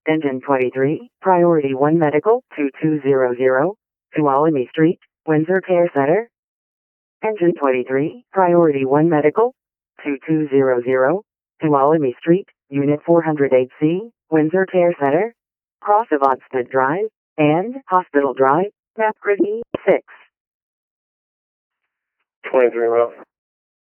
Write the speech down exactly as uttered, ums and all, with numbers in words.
Engine twenty-three, Priority one Medical, two two zero zero, Tuolumne Street, Windsor Care Center. Engine twenty-three, Priority one Medical, two two zero zero, Tuolumne Street, Unit four oh eight C, Windsor Care Center, Cross of Onstead Drive, and Hospital Drive, Napcredy, six. twenty-three mile.